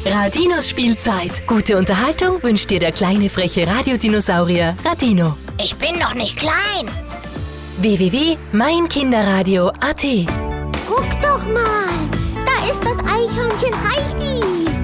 Radinos Spielzeit. Gute Unterhaltung wünscht dir der kleine freche Radiodinosaurier Radino. Ich bin noch nicht klein. www.meinkinderradio.at Guck doch mal, da ist das Eichhörnchen Heidi.